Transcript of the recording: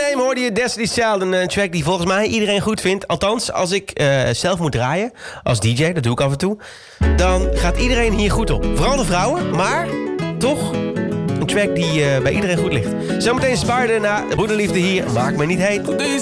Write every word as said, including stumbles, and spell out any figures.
Name hoorde je Destiny's Child. Een uh, track die volgens mij iedereen goed vindt. Althans, als ik uh, zelf moet draaien, als D J, dat doe ik af en toe, dan gaat iedereen hier goed op. Vooral de vrouwen, maar toch een track die uh, bij iedereen goed ligt. Zometeen Sparden na Broederliefde hier. Maak me niet heet.